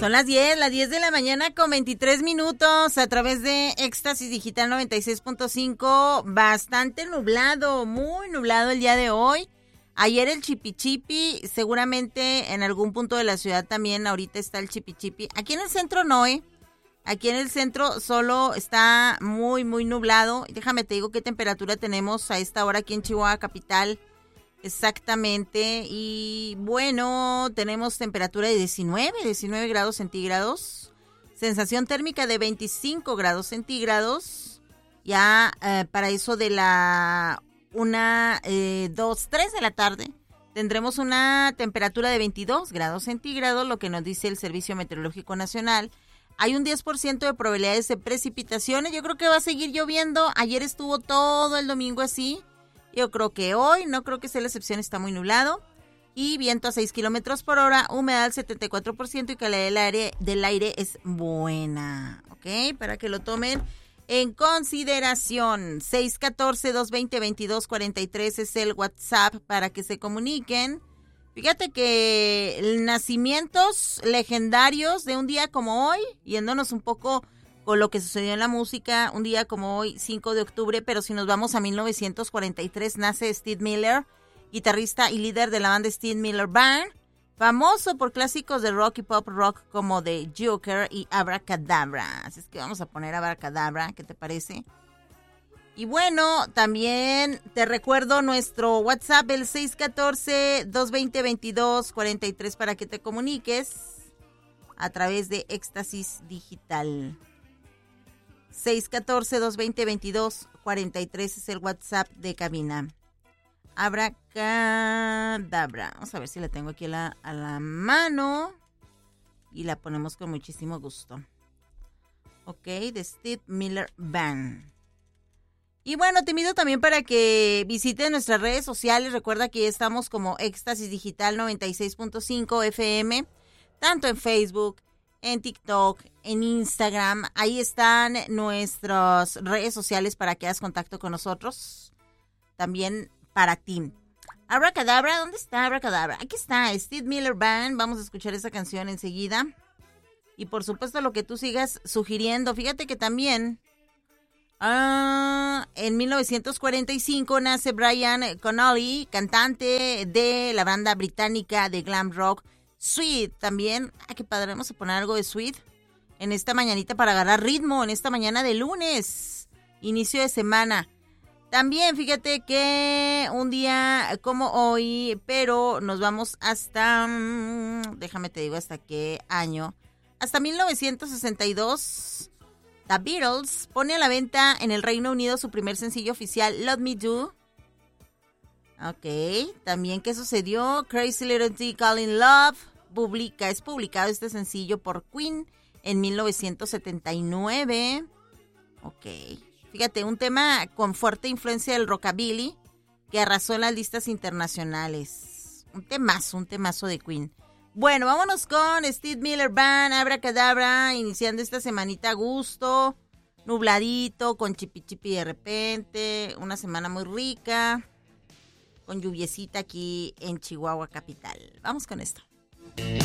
Son las 10 de la mañana con 23 minutos a través de Éxtasis Digital 96.5. Bastante nublado, muy nublado el día de hoy. Ayer el chipichipi, seguramente en algún punto de la ciudad también ahorita está el chipichipi. Aquí en el centro no, Aquí en el centro solo está muy, muy nublado. Déjame te digo qué temperatura tenemos a esta hora aquí en Chihuahua capital. Exactamente, y bueno, tenemos temperatura de 19 grados centígrados, sensación térmica de 25 grados centígrados, ya para eso de la 3 de la tarde, tendremos una temperatura de 22 grados centígrados, lo que nos dice el Servicio Meteorológico Nacional. Hay un 10% de probabilidades de precipitaciones, yo creo que va a seguir lloviendo, ayer estuvo todo el domingo así. Yo creo que hoy, no creo que sea la excepción, está muy nublado. Y viento a 6 kilómetros por hora, humedad al 74% y calidad del aire es buena. ¿Ok? Para que lo tomen en consideración. 614-220-2243 es el WhatsApp para que se comuniquen. Fíjate que nacimientos legendarios de un día como hoy, yéndonos un poco con lo que sucedió en la música, un día como hoy, 5 de octubre, pero si nos vamos a 1943, nace Steve Miller, guitarrista y líder de la banda Steve Miller Band, famoso por clásicos de rock y pop rock como The Joker y Abracadabra. Así es que vamos a poner Abracadabra, ¿qué te parece? Y bueno, también te recuerdo nuestro WhatsApp, el 614-220-2243, para que te comuniques a través de Éxtasis Digital. 614-220-2243 es el WhatsApp de cabina. Abracadabra. Vamos a ver si la tengo aquí a la mano. Y la ponemos con muchísimo gusto. Ok, de Steve Miller Band. Y bueno, te invito también para que visites nuestras redes sociales. Recuerda que estamos como Éxtasis Digital 96.5 FM. Tanto en Facebook, en TikTok, en Instagram. Ahí están nuestras redes sociales para que hagas contacto con nosotros. También para ti. Abracadabra, ¿dónde está Abracadabra? Aquí está, Steve Miller Band. Vamos a escuchar esa canción enseguida. Y por supuesto lo que tú sigas sugiriendo. Fíjate que también en 1945 nace Brian Connolly, cantante de la banda británica de glam rock Sweet. También, qué padre, vamos a poner algo de Sweet en esta mañanita para agarrar ritmo, en esta mañana de lunes, inicio de semana. También fíjate que un día como hoy, pero nos vamos hasta, déjame te digo hasta qué año, hasta 1962, The Beatles pone a la venta en el Reino Unido su primer sencillo oficial, Love Me Do. Ok, también ¿qué sucedió? Crazy Little Thing Called Love es publicado este sencillo por Queen en 1979. Ok, fíjate, un tema con fuerte influencia del rockabilly que arrasó en las listas internacionales. Un temazo de Queen. Bueno, vámonos con Steve Miller Band, Abracadabra, iniciando esta semanita a gusto, nubladito, con chipi de repente, una semana muy rica, con lluviecita aquí en Chihuahua capital. Vamos con esto.